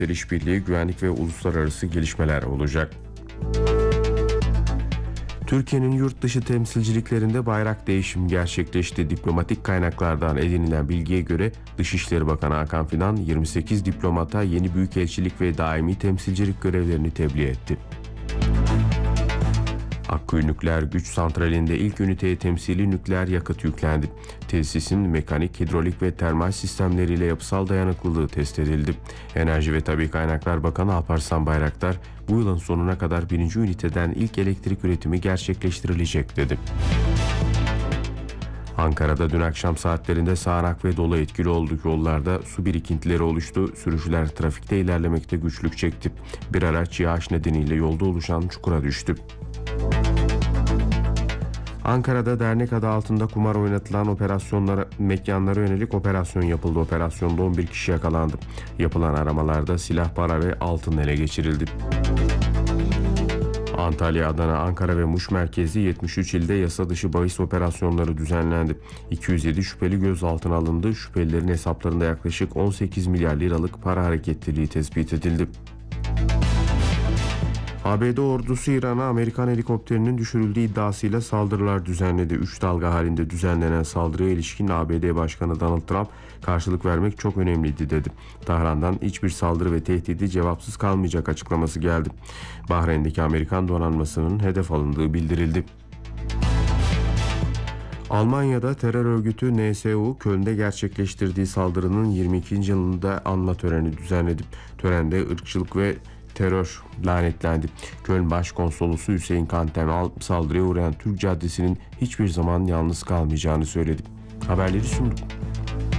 işbirliği, güvenlik ve uluslararası gelişmeler olacak. Türkiye'nin yurt dışı temsilciliklerinde bayrak değişimi gerçekleşti. Diplomatik kaynaklardan edinilen bilgiye göre Dışişleri Bakanı Hakan Fidan 28 diplomata yeni büyükelçilik ve daimi temsilcilik görevlerini tebliğ etti. Akkuyu Nükleer Güç Santrali'nde ilk üniteye temsili nükleer yakıt yüklendi. Tesisin mekanik, hidrolik ve termal sistemleriyle yapısal dayanıklılığı test edildi. Enerji ve Tabii Kaynaklar Bakanı Alparslan Bayraktar, bu yılın sonuna kadar birinci üniteden ilk elektrik üretimi gerçekleştirilecek dedi. Ankara'da dün akşam saatlerinde sağanak ve dolu etkili oldu. Yollarda su birikintileri oluştu. Sürücüler trafikte ilerlemekte güçlük çekti. Bir araç yağış nedeniyle yolda oluşan çukura düştü. Ankara'da dernek adı altında kumar oynatılan mekanlara yönelik operasyon yapıldı. Operasyonda 11 kişi yakalandı. Yapılan aramalarda silah, para ve altın ele geçirildi. Antalya, Adana, Ankara ve Muş merkezli 73 ilde yasa dışı bahis operasyonları düzenlendi. 207 şüpheli gözaltına alındı. Şüphelilerin hesaplarında yaklaşık 18 milyar liralık para hareketliliği tespit edildi. ABD ordusu İran'a Amerikan helikopterinin düşürüldüğü iddiasıyla saldırılar düzenledi. 3 dalga halinde düzenlenen saldırıya ilişkin ABD Başkanı Donald Trump, karşılık vermek çok önemliydi dedi. Tahran'dan hiçbir saldırı ve tehdidi cevapsız kalmayacak açıklaması geldi. Bahreyn'deki Amerikan donanmasının hedef alındığı bildirildi. Almanya'da terör örgütü NSU, Köln'de gerçekleştirdiği saldırının 22. yılında anma töreni düzenledi. Törende ırkçılık ve terör lanetlendi. Köln Başkonsolosu Hüseyin Kanten, saldırıya uğrayan Türk Caddesi'nin hiçbir zaman yalnız kalmayacağını söyledi. Haberleri sunduk.